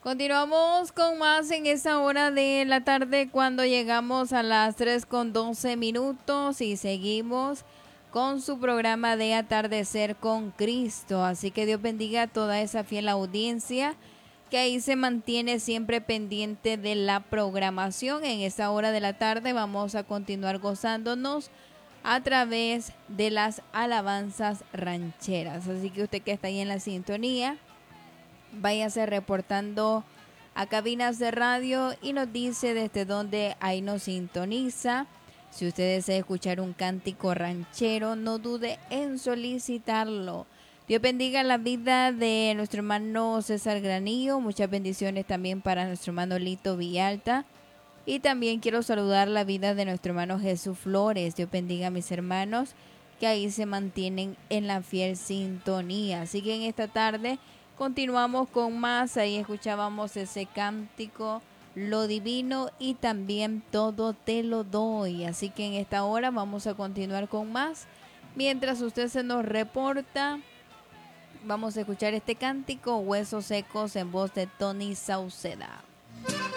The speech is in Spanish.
Continuamos con más en esa hora de la tarde cuando llegamos a las 3:12 y seguimos con su programa de Atardecer con Cristo. Así que Dios bendiga a toda esa fiel audiencia que ahí se mantiene siempre pendiente de la programación. En esta hora de la tarde vamos a continuar gozándonos a través de las alabanzas rancheras. Así que usted que está ahí en la sintonía, váyase reportando a cabinas de radio y nos dice desde dónde ahí nos sintoniza. Si usted desea escuchar un cántico ranchero, no dude en solicitarlo. Dios bendiga la vida de nuestro hermano César Granillo. Muchas bendiciones también para nuestro hermano Lito Villalta. Y también quiero saludar la vida de nuestro hermano Jesús Flores. Dios bendiga a mis hermanos que ahí se mantienen en la fiel sintonía. Así que en esta tarde continuamos con más. Ahí escuchábamos ese cántico, Lo Divino y también Todo Te Lo Doy. Así que en esta hora vamos a continuar con más. Mientras usted se nos reporta, vamos a escuchar este cántico, Huesos Secos, en voz de Tony Sauceda.